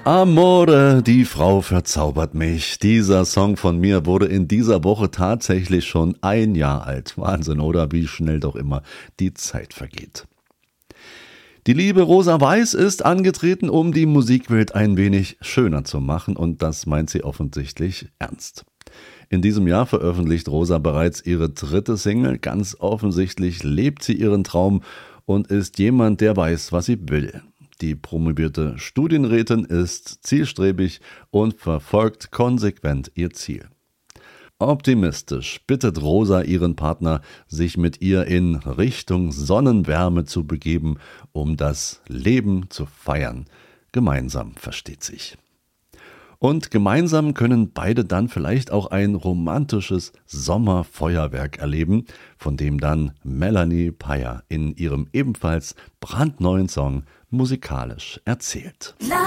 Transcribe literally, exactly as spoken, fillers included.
Amore, die Frau verzaubert mich. Dieser Song von mir wurde in dieser Woche tatsächlich schon ein Jahr alt. Wahnsinn, oder? Wie schnell doch immer die Zeit vergeht. Die liebe Rosa Weiß ist angetreten, um die Musikwelt ein wenig schöner zu machen, und das meint sie offensichtlich ernst. In diesem Jahr veröffentlicht Rosa bereits ihre dritte Single. Ganz offensichtlich lebt sie ihren Traum und ist jemand, der weiß, was sie will. Die promovierte Studienrätin ist zielstrebig und verfolgt konsequent ihr Ziel. Optimistisch bittet Rosa ihren Partner, sich mit ihr in Richtung Sonnenwärme zu begeben, um das Leben zu feiern. Gemeinsam, versteht sich. Und gemeinsam können beide dann vielleicht auch ein romantisches Sommerfeuerwerk erleben, von dem dann Melanie Peyer in ihrem ebenfalls brandneuen Song musikalisch erzählt.